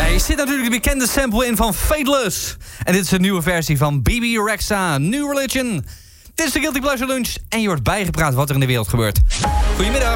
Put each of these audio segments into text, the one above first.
Er zit natuurlijk de bekende sample in van Fateless. En dit is een nieuwe versie van BB Rexha, New Religion. Dit is de Guilty Pleasure Lunch en je wordt bijgepraat wat er in de wereld gebeurt. Goedemiddag.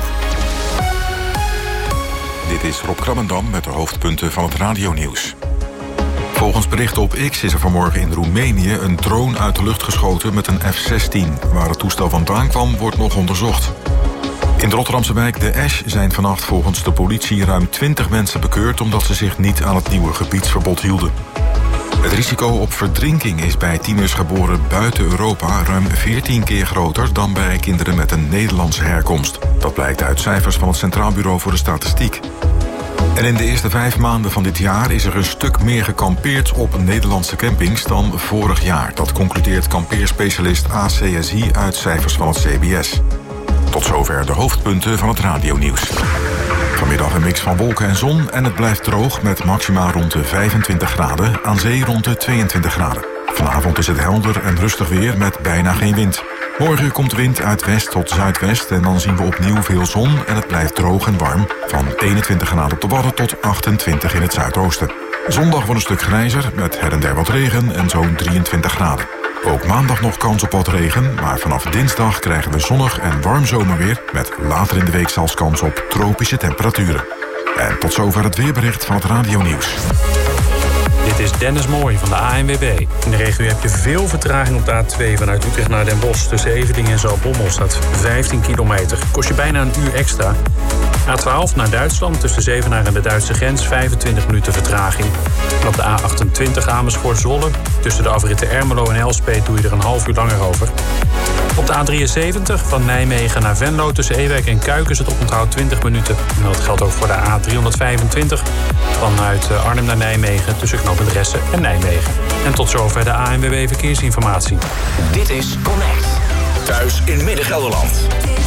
Dit is Rob Krabbendam met de hoofdpunten van het radionieuws. Volgens berichten op X is er vanmorgen in Roemenië een drone uit de lucht geschoten met een F-16. Waar het toestel vandaan kwam, wordt nog onderzocht. In de Rotterdamse wijk De Esch zijn vannacht volgens de politie ruim 20 mensen bekeurd omdat ze zich niet aan het nieuwe gebiedsverbod hielden. Het risico op verdrinking is bij tieners geboren buiten Europa ruim 14 keer groter dan bij kinderen met een Nederlandse herkomst. Dat blijkt uit cijfers van het Centraal Bureau voor de Statistiek. En in de eerste 5 maanden van dit jaar is er een stuk meer gekampeerd op Nederlandse campings dan vorig jaar. Dat concludeert kampeerspecialist ACSI uit cijfers van het CBS. Tot zover de hoofdpunten van het radionieuws. Vanmiddag een mix van wolken en zon en het blijft droog met maxima rond de 25 graden, aan zee rond de 22 graden. Vanavond is het helder en rustig weer met bijna geen wind. Morgen komt wind uit west tot zuidwest en dan zien we opnieuw veel zon en het blijft droog en warm. Van 21 graden op de Wadden tot 28 in het zuidoosten. Zondag wordt een stuk grijzer met her en der wat regen en zo'n 23 graden. Ook maandag nog kans op wat regen, maar vanaf dinsdag krijgen we zonnig en warm zomerweer met later in de week zelfs kans op tropische temperaturen. En tot zover het weerbericht van het radionieuws. Dit is Dennis Mooij van de ANWB. In de regio heb je veel vertraging op de A2 vanuit Utrecht naar Den Bosch. Tussen Eveningen en Zaltbommel staat 15 kilometer. Kost je bijna een uur extra. A12 naar Duitsland tussen Zevenaar en de Duitse grens 25 minuten vertraging. En op de A28 Amersfoort-Zwolle tussen de afritten Ermelo en Elspeet doe je er een half uur langer over. Op de A73 van Nijmegen naar Venlo tussen Ewijk en Kuik is het oponthoud 20 minuten. En dat geldt ook voor de A325 vanuit Arnhem naar Nijmegen tussen knooppunt Ressen en Nijmegen. En tot zover de ANWB Verkeersinformatie. Dit is Connect. Thuis in Midden-Gelderland.